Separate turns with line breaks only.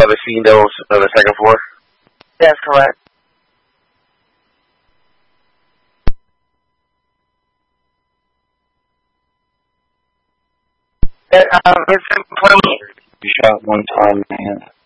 vecinos on the second floor?
That's correct. It's employee.
You shot one time, man.